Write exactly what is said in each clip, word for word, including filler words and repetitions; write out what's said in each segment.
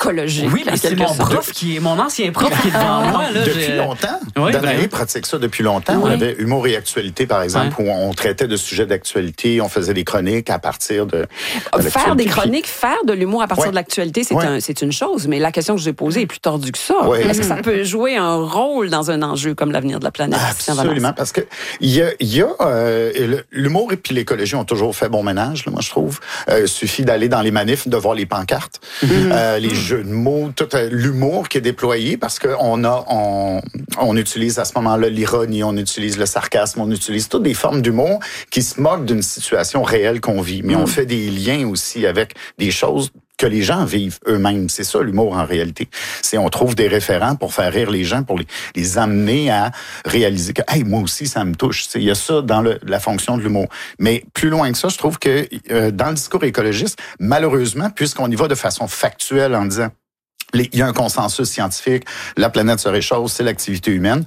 écologique. Oui, mais c'est mon prof qui est mon ancien prof qui est devant moi. Là, depuis j'ai... longtemps. Oui, Danaé oui. pratique ça depuis longtemps. Oui. On avait Humour et Actualité, par exemple, oui. où on traitait de sujets d'actualité, on faisait des chroniques à partir de, de Faire des chroniques, puis... faire de l'humour à partir oui. de l'actualité, c'est, oui. un, c'est une chose, mais la question que je vous ai posée est plus tordue que ça. Oui. Est-ce que ça peut jouer un rôle dans un enjeu comme l'avenir de la planète? Absolument, parce que il y a, il y a euh, l'humour et puis l'écologie ont toujours fait bon ménage, là, moi je trouve. Il euh, suffit d'aller dans les manifs, de voir les pancartes, mm-hmm. euh, les jeux de mots, tout euh, l'humour qui est déployé, parce que on a, on, on utilise à ce moment-là l'ironie, on utilise le sarcasme, on utilise toutes des formes d'humour qui se moquent d'une situation réelle qu'on vit, mais mm. on fait des liens aussi avec des choses que les gens vivent eux-mêmes. C'est ça l'humour en réalité. C'est on trouve des référents pour faire rire les gens, pour les, les amener à réaliser que hey, moi aussi ça me touche. Il y a ça dans le, la fonction de l'humour. Mais plus loin que ça, je trouve que euh, dans le discours écologiste, malheureusement, puisqu'on y va de façon factuelle en disant il y a un consensus scientifique, la planète se réchauffe, c'est l'activité humaine.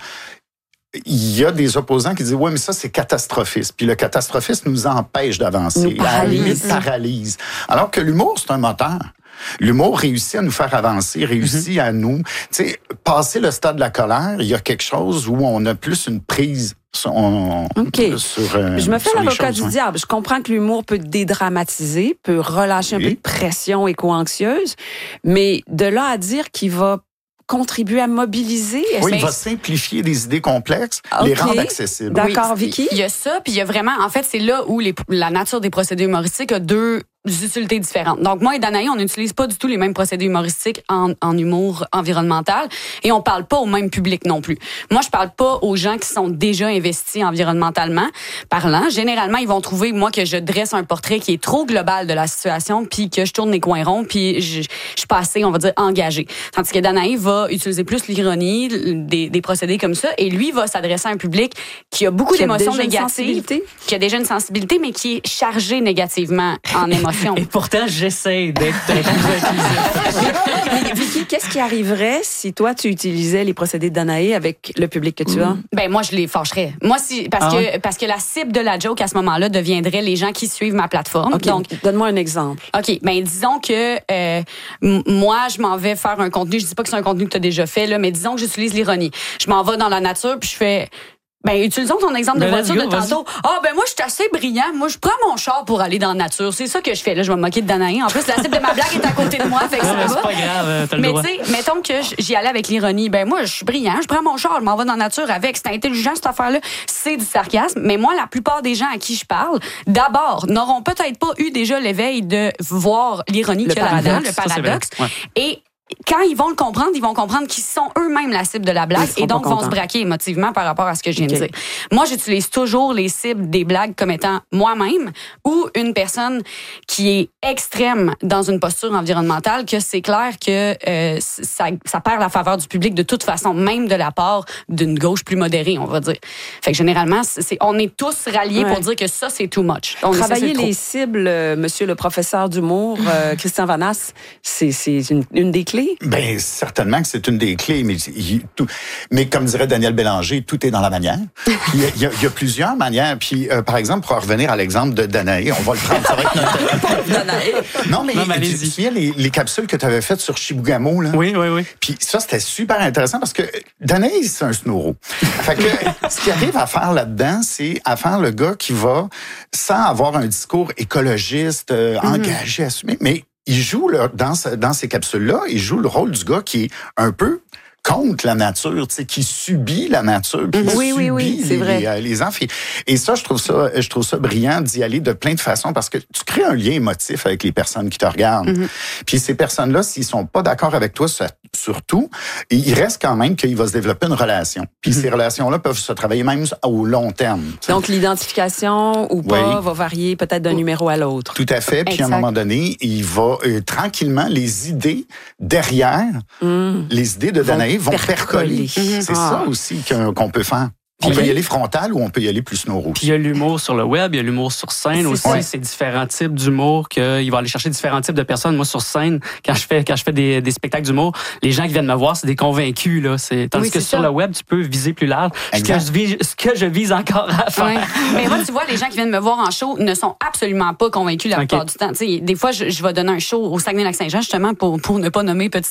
Il y a des opposants qui disent « Ouais, mais ça, c'est catastrophiste. » Puis le catastrophisme nous empêche d'avancer. Nous paralyse. Nous paralyse. Alors que l'humour, c'est un moteur. L'humour réussit à nous faire avancer, réussit mm-hmm. à nous... Tu sais, passer le stade de la colère, il y a quelque chose où on a plus une prise... On, OK. Sur, euh, je me fais l'avocat choses, du ouais. diable. Je comprends que l'humour peut dédramatiser, peut relâcher oui. un peu de pression éco-anxieuse, mais de là à dire qu'il va contribuer à mobiliser. Oui, il va simplifier des idées complexes, okay. les rendre accessibles. D'accord, oui, Vicky? Il y a ça, puis il y a vraiment, en fait, c'est là où les, la nature des procédés humoristiques a deux utilités différentes. Donc, moi et Danaé, on n'utilise pas du tout les mêmes procédés humoristiques en, en humour environnemental et on parle pas au même public non plus. Moi, je parle pas aux gens qui sont déjà investis environnementalement parlant. Généralement, ils vont trouver, moi, que je dresse un portrait qui est trop global de la situation puis que je tourne les coins ronds puis je, je suis pas assez, on va dire, engagée. Tandis que Danaé va utiliser plus l'ironie, des, des procédés comme ça et lui va s'adresser à un public qui a beaucoup qui d'émotions a négatives, qui a déjà une sensibilité, mais qui est chargé négativement en émotions. Et pourtant, j'essaie d'être plus inclusif. Vicky, qu'est-ce qui arriverait si toi, tu utilisais les procédés de Danaé avec le public que tu as? Ben moi, je les fâcherais. Moi, si, parce, ah que, ouais? parce que la cible de la joke à ce moment-là deviendrait les gens qui suivent ma plateforme. Okay. Donc, donne-moi un exemple. OK. Ben disons que euh, m- moi, je m'en vais faire un contenu. Je dis pas que c'est un contenu que tu as déjà fait, là, mais disons que j'utilise l'ironie. Je m'en vais dans la nature puis je fais... Ben, utilisons ton exemple de ben voiture go, de tantôt. Ah, oh, ben moi, je suis assez brillant. Moi, je prends mon char pour aller dans la nature. C'est ça que je fais. Là, je vais me moquer de Danaé. En plus, la cible de ma blague est à côté de moi. Fait que ça ouais, va. C'est pas grave, t'as le mais droit. tu sais, mettons que j'y allais avec l'ironie. Ben moi, je suis brillant. Je prends mon char. Je m'en vais dans la nature avec. C'est intelligent, cette affaire-là. C'est du sarcasme. Mais moi, la plupart des gens à qui je parle, d'abord, n'auront peut-être pas eu déjà l'éveil de voir l'ironie qu'il y a là-dedans, le paradoxe. Ouais. Et quand ils vont le comprendre, ils vont comprendre qu'ils sont eux-mêmes la cible de la blague et donc vont se braquer émotivement par rapport à ce que je viens okay. de dire. Moi, j'utilise toujours les cibles des blagues comme étant moi-même ou une personne qui est extrême dans une posture environnementale, que c'est clair que euh, ça, ça perd la faveur du public de toute façon, même de la part d'une gauche plus modérée, on va dire. Fait que généralement, c'est, on est tous ralliés ouais. pour dire que ça, c'est too much. On Travailler les cibles, euh, monsieur le professeur d'humour, euh, Christian Vanasse, c'est, c'est une, une des clés? Ben certainement que c'est une des clés, mais, tout, mais comme dirait Daniel Bélanger, tout est dans la manière. Puis il y, y, y a plusieurs manières. Puis euh, par exemple, pour revenir à l'exemple de Danaé, on va le prendre. Ça va être notre... Danaé. Non, mais, non, mais tu te souviens les, les capsules que tu avais faites sur Chibougamau, là? Oui, oui, oui. Puis ça, c'était super intéressant parce que Danaé, c'est un snoro. Fait que ce qu'il arrive à faire là-dedans, c'est à faire le gars qui va, sans avoir un discours écologiste, euh, mm-hmm. engagé, assumé, mais il joue là, dans, dans ces capsules-là, il joue le rôle du gars qui est un peu contre la nature, tu sais, qui subit la nature, qui oui, subit oui, oui, les, c'est vrai. les, les enfants. Et ça, je trouve ça, je trouve ça brillant d'y aller de plein de façons parce que tu crées un lien émotif avec les personnes qui te regardent. Mm-hmm. Puis ces personnes-là, s'ils sont pas d'accord avec toi surtout, il reste quand même qu'il va se développer une relation. Puis mm-hmm. ces relations-là peuvent se travailler même au long terme. T'sais. Donc l'identification ou pas oui. va varier peut-être d'un numéro à l'autre. Tout à fait. Puis exact. À un moment donné, il va euh, tranquillement les idées derrière, mm. les idées de Danaé vont percoler. Mm-hmm. C'est ah. ça aussi qu'on, qu'on peut faire. On peut y aller frontal ou on peut y aller plus snoro. Puis il y a l'humour sur le web, il y a l'humour sur scène c'est aussi. Ça. C'est différents types d'humour qu'il va aller chercher différents types de personnes. Moi, sur scène, quand je fais quand je fais des, des spectacles d'humour, les gens qui viennent me voir, c'est des convaincus. Là. C'est, tandis oui, que sur ça. Le web, tu peux viser plus large. Ce que, je vis, ce que je vise encore à faire. Oui. Mais moi, tu vois, les gens qui viennent me voir en show ne sont absolument pas convaincus la plupart okay. du temps. T'sais, des fois, je, je vais donner un show au Saguenay-Lac-Saint-Jean, justement, pour, pour ne pas nommer Petit